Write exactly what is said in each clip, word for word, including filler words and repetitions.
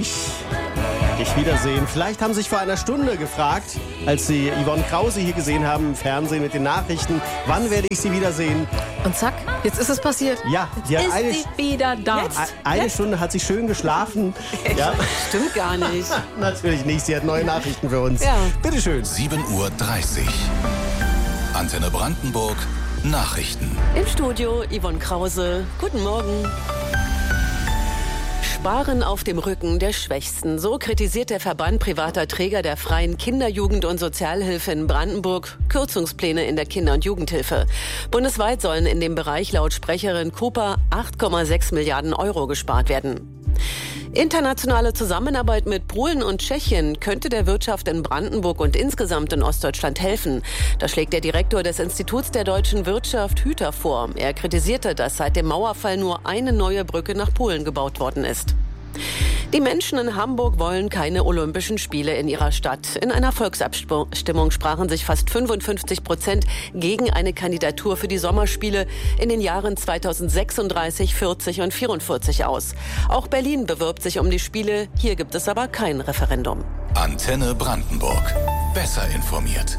ich dich wiedersehen. Vielleicht haben Sie sich vor einer Stunde gefragt, als Sie Yvonne Krause hier gesehen haben im Fernsehen mit den Nachrichten, wann werde ich Sie wiedersehen? Und zack, jetzt ist es passiert. Ja, die jetzt hat eine, ist sie wieder da. Jetzt? Eine jetzt? Stunde hat sie schön geschlafen. Ja. Stimmt gar nicht. Natürlich nicht, sie hat neue Nachrichten für uns. Ja. Bitteschön. sieben Uhr dreißig. Antenne Brandenburg. Nachrichten. Im Studio Yvonne Krause. Guten Morgen. Sparen auf dem Rücken der Schwächsten. So kritisiert der Verband privater Träger der freien Kinder-, Jugend- und Sozialhilfe in Brandenburg Kürzungspläne in der Kinder- und Jugendhilfe. Bundesweit sollen in dem Bereich laut Sprecherin Cooper acht Komma sechs Milliarden Euro gespart werden. Internationale Zusammenarbeit mit Polen und Tschechien könnte der Wirtschaft in Brandenburg und insgesamt in Ostdeutschland helfen. Das schlägt der Direktor des Instituts der deutschen Wirtschaft, Hüter, vor. Er kritisierte, dass seit dem Mauerfall nur eine neue Brücke nach Polen gebaut worden ist. Die Menschen in Hamburg wollen keine Olympischen Spiele in ihrer Stadt. In einer Volksabstimmung sprachen sich fast fünfundfünfzig Prozent gegen eine Kandidatur für die Sommerspiele in den Jahren zweitausendsechsunddreißig, vierzig und vierundvierzig aus. Auch Berlin bewirbt sich um die Spiele. Hier gibt es aber kein Referendum. Antenne Brandenburg. Besser informiert.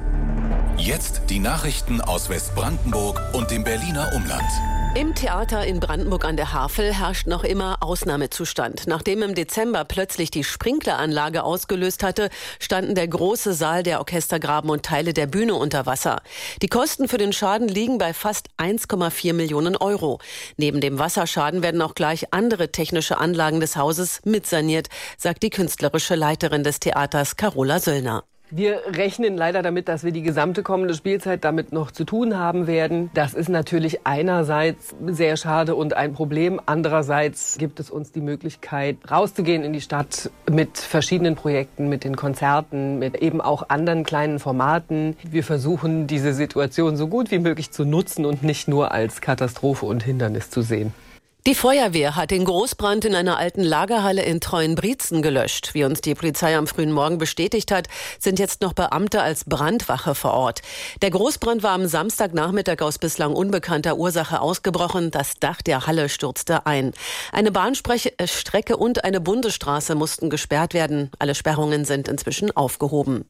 Jetzt die Nachrichten aus Westbrandenburg und dem Berliner Umland. Im Theater in Brandenburg an der Havel herrscht noch immer Ausnahmezustand. Nachdem im Dezember plötzlich die Sprinkleranlage ausgelöst hatte, standen der große Saal, der Orchestergraben und Teile der Bühne unter Wasser. Die Kosten für den Schaden liegen bei fast eins Komma vier Millionen Euro. Neben dem Wasserschaden werden auch gleich andere technische Anlagen des Hauses mitsaniert, sagt die künstlerische Leiterin des Theaters, Carola Söllner. Wir rechnen leider damit, dass wir die gesamte kommende Spielzeit damit noch zu tun haben werden. Das ist natürlich einerseits sehr schade und ein Problem. Andererseits gibt es uns die Möglichkeit, rauszugehen in die Stadt mit verschiedenen Projekten, mit den Konzerten, mit eben auch anderen kleinen Formaten. Wir versuchen, diese Situation so gut wie möglich zu nutzen und nicht nur als Katastrophe und Hindernis zu sehen. Die Feuerwehr hat den Großbrand in einer alten Lagerhalle in Treuenbrietzen gelöscht. Wie uns die Polizei am frühen Morgen bestätigt hat, sind jetzt noch Beamte als Brandwache vor Ort. Der Großbrand war am Samstagnachmittag aus bislang unbekannter Ursache ausgebrochen. Das Dach der Halle stürzte ein. Eine Bahnstrecke und eine Bundesstraße mussten gesperrt werden. Alle Sperrungen sind inzwischen aufgehoben.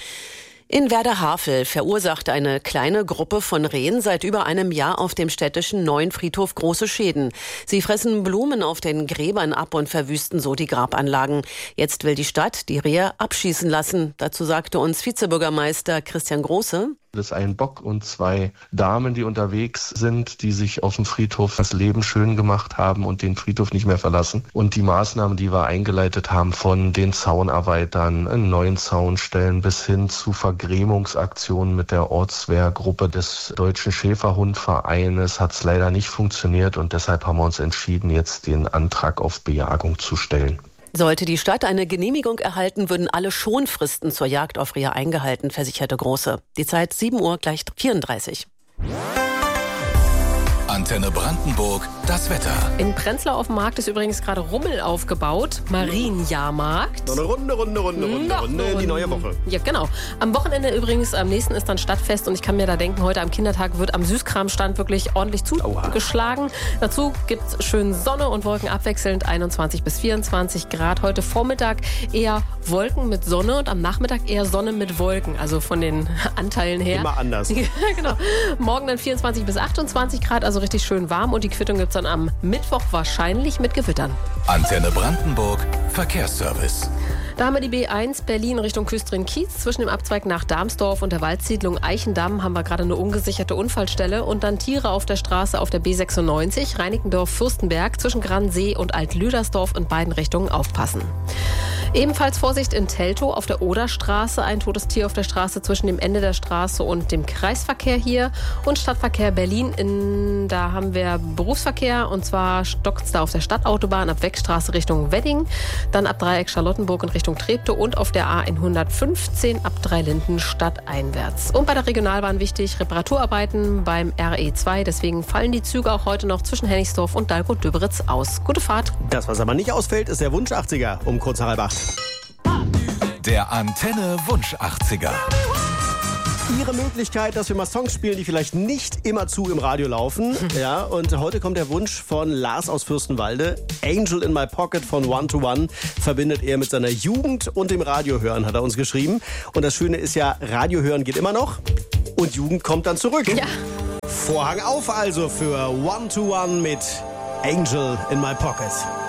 In Werder-Havel verursacht eine kleine Gruppe von Rehen seit über einem Jahr auf dem städtischen Neuen Friedhof große Schäden. Sie fressen Blumen auf den Gräbern ab und verwüsten so die Grabanlagen. Jetzt will die Stadt die Rehe abschießen lassen. Dazu sagte uns Vizebürgermeister Christian Große: Das ist ein Bock und zwei Damen, die unterwegs sind, die sich auf dem Friedhof das Leben schön gemacht haben und den Friedhof nicht mehr verlassen. Und die Maßnahmen, die wir eingeleitet haben, von den Zaunarbeitern, einen neuen Zaun stellen, bis hin zu Vergrämungsaktionen mit der Ortswehrgruppe des Deutschen Schäferhundvereines, hat es leider nicht funktioniert. Und deshalb haben wir uns entschieden, jetzt den Antrag auf Bejagung zu stellen. Sollte die Stadt eine Genehmigung erhalten, würden alle Schonfristen zur Jagd auf Rehe eingehalten, versicherte Große. Die Zeit sieben Uhr gleich vierunddreißig. Antenne Brandenburg, das Wetter. In Prenzlau auf dem Markt ist übrigens gerade Rummel aufgebaut. Marienjahrmarkt. Noch eine Runde, Runde, Runde, Runde, Noch Runde, eine die neue Woche. Ja, genau. Am Wochenende übrigens, am nächsten ist dann Stadtfest und ich kann mir da denken, heute am Kindertag wird am Süßkramstand wirklich ordentlich zugeschlagen. Dazu gibt es schön Sonne und Wolken abwechselnd, einundzwanzig bis vierundzwanzig Grad. Heute Vormittag eher Wolken mit Sonne und am Nachmittag eher Sonne mit Wolken. Also von den Anteilen her. Immer anders. Genau. Morgen dann vierundzwanzig bis achtundzwanzig Grad, also richtig schön warm. Und die Quittung gibt es dann am Mittwoch wahrscheinlich mit Gewittern. Antenne Brandenburg, Verkehrsservice. Da haben wir die B eins Berlin Richtung Küstrin-Kiez. Zwischen dem Abzweig nach Darmsdorf und der Waldsiedlung Eichendamm haben wir gerade eine ungesicherte Unfallstelle. Und dann Tiere auf der Straße auf der B sechsundneunzig, Reinickendorf-Fürstenberg, zwischen Gransee und Alt-Lüdersdorf in beiden Richtungen aufpassen. Ebenfalls Vorsicht in Teltow auf der Oderstraße. Ein totes Tier auf der Straße zwischen dem Ende der Straße und dem Kreisverkehr hier. Und Stadtverkehr Berlin, in, da haben wir Berufsverkehr. Und zwar stockt es da auf der Stadtautobahn ab Wegstraße Richtung Wedding. Dann ab Dreieck Charlottenburg in Richtung Treptow und auf der A hundertfünfzehn ab Dreilinden stadteinwärts. Und bei der Regionalbahn wichtig, Reparaturarbeiten beim R E zwei. Deswegen fallen die Züge auch heute noch zwischen Hennigsdorf und Dalgoth-Döberitz aus. Gute Fahrt. Das, was aber nicht ausfällt, ist der Wunsch achtziger um kurz nach halb acht. Der Antenne Wunsch achtziger. Ihre Möglichkeit, dass wir mal Songs spielen, die vielleicht nicht immer zu im Radio laufen. Ja, und heute kommt der Wunsch von Lars aus Fürstenwalde. Angel in My Pocket von One to One verbindet er mit seiner Jugend und dem Radiohören, hat er uns geschrieben. Und das Schöne ist ja, Radiohören geht immer noch und Jugend kommt dann zurück. Ja. Vorhang auf also für One to One mit Angel in My Pocket.